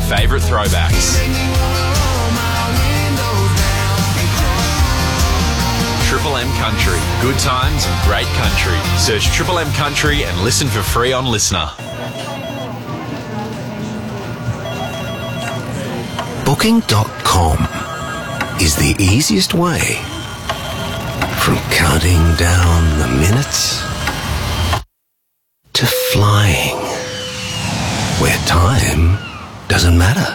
favourite throwbacks. Triple M Country. Good times and great country. Search Triple M Country and listen for free on Listener. Booking.com is the easiest way from counting down the minutes to flying where time doesn't matter.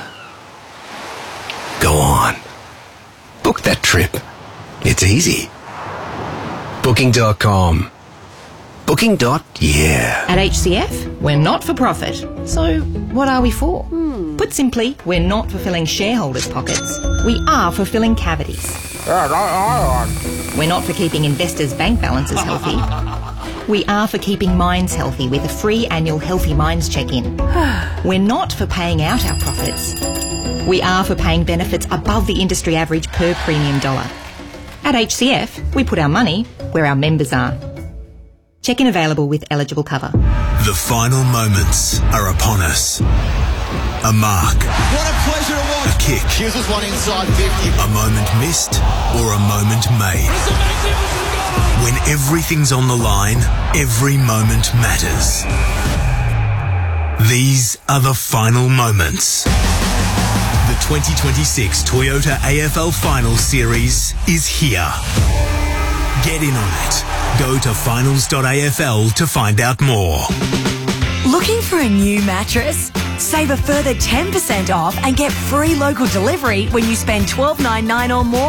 Go on. Book that trip. It's easy. Booking.com. Booking.yeah. At HCF, we're not for profit. So what are we for? Put simply, we're not for filling shareholders' pockets. We are for filling cavities. We're not for keeping investors' bank balances healthy. We are for keeping minds healthy with a free annual Healthy Minds check-in. We're not for paying out our profits. We are for paying benefits above the industry average per premium dollar. At HCF, we put our money where our members are. Check-in available with eligible cover. The final moments are upon us. A mark. What a pleasure it was. A kick. Here's this one inside 50. A moment missed or a moment made. When everything's on the line, every moment matters. These are the final moments. The 2026 Toyota AFL Finals Series is here. Get in on it. Go to finals.afl to find out more. Looking for a new mattress? Save a further 10% off and get free local delivery when you spend $12.99 or more.